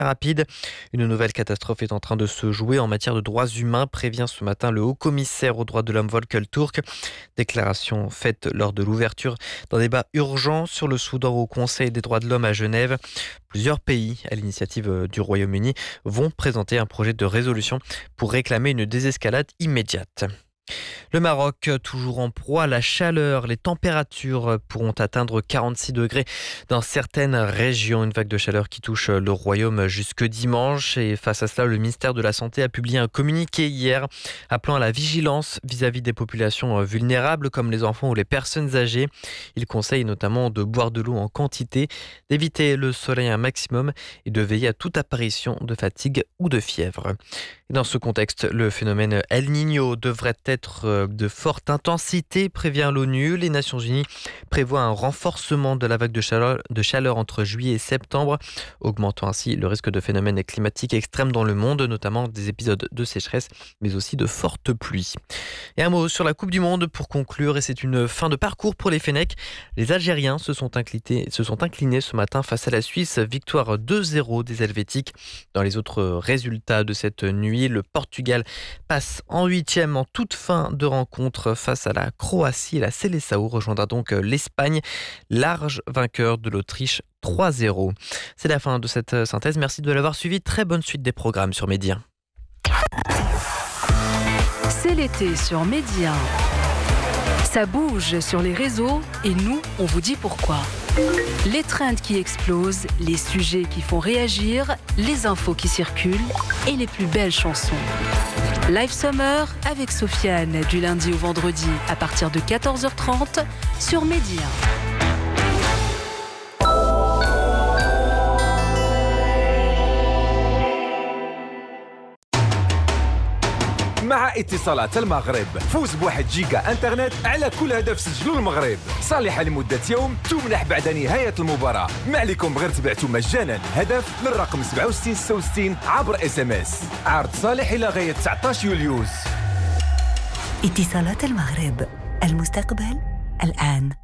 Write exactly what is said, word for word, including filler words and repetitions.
rapide. Une nouvelle catastrophe est en train de se jouer en matière de droits humains, prévient ce matin le haut-commissaire aux droits de l'homme Volker Turk. Déclaration faite lors de l'ouverture d'un débat urgent sur le Soudan au Conseil des droits de l'homme à Genève. Plusieurs pays, à l'initiative du Royaume-Uni, vont présenter un projet de résolution pour réclamer une désescalade immédiate. Le Maroc, toujours en proie à la chaleur. Les températures pourront atteindre quarante-six degrés dans certaines régions. Une vague de chaleur qui touche le royaume jusque dimanche. Et face à cela, le ministère de la Santé a publié un communiqué hier appelant à la vigilance vis-à-vis des populations vulnérables comme les enfants ou les personnes âgées. Il conseille notamment de boire de l'eau en quantité, d'éviter le soleil un maximum et de veiller à toute apparition de fatigue ou de fièvre. Et dans ce contexte, le phénomène El Niño devrait être de forte intensité, prévient l'ONU. Les Nations Unies prévoient un renforcement de la vague de chaleur, de chaleur entre juillet et septembre, augmentant ainsi le risque de phénomènes climatiques extrêmes dans le monde, notamment des épisodes de sécheresse, mais aussi de fortes pluies. Et un mot sur la Coupe du Monde pour conclure, et c'est une fin de parcours pour les Fennecs. Les Algériens se sont inclinés, se sont inclinés ce matin face à la Suisse, victoire deux zéro des Helvétiques. Dans les autres résultats de cette nuit, le Portugal passe en huitième en toute fin de rencontre face à la Croatie. La Seleção rejoindra donc l'Espagne, large vainqueur de l'Autriche trois zéro. C'est la fin de cette synthèse. Merci de l'avoir suivi. Très bonne suite des programmes sur Média. C'est l'été sur Média. Ça bouge sur les réseaux et nous, on vous dit pourquoi. Les trends qui explosent, les sujets qui font réagir, les infos qui circulent et les plus belles chansons. Live Summer avec Sofiane du lundi au vendredi à partir de quatorze heures trente sur Média. مع اتصالات المغرب فوز بواحد جيجا انترنت على كل هدف سجلوا المغرب، صالحة لمدة يوم تمنح بعد نهاية المباراة. ما عليكم غير تبعتوا مجانا هدف للرقم سبعة وستين ستة وستين عبر اس ام اس. عرض صالح الى غاية تسعطاش يوليوز. اتصالات المغرب، المستقبل الآن.